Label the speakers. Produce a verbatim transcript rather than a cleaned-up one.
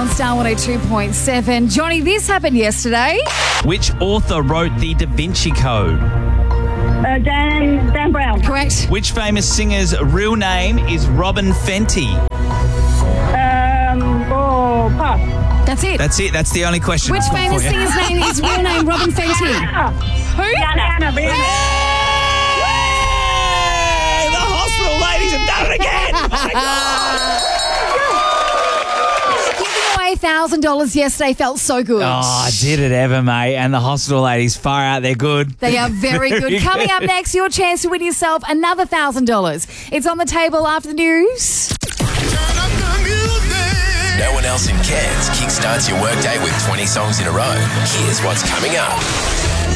Speaker 1: on Star one oh two point seven. Johnny, this happened yesterday.
Speaker 2: Which author wrote The Da Vinci Code?
Speaker 3: Uh, Dan, Dan Brown.
Speaker 1: Correct.
Speaker 2: Which famous singer's real name is Robin Fenty?
Speaker 3: Um, oh, pass.
Speaker 1: That's it.
Speaker 2: That's it. That's the only question.
Speaker 1: Which
Speaker 2: I've got
Speaker 1: famous
Speaker 2: for you.
Speaker 1: singer's name is real name Robin Fenty? Who?
Speaker 3: Rihanna, Rihanna.
Speaker 2: Hey, the hospital ladies have done it again. Oh my God.
Speaker 1: Giving away one thousand dollars yesterday felt so good.
Speaker 2: Oh, did it ever, mate. And the hospital ladies, far out, they're good.
Speaker 1: They are very good.
Speaker 2: Very
Speaker 1: Coming
Speaker 2: good.
Speaker 1: up next, your chance to win yourself another one thousand dollars. It's on the table after the news.
Speaker 4: No one else in Cairns kickstarts your workday with twenty songs in a row. Here's what's coming up.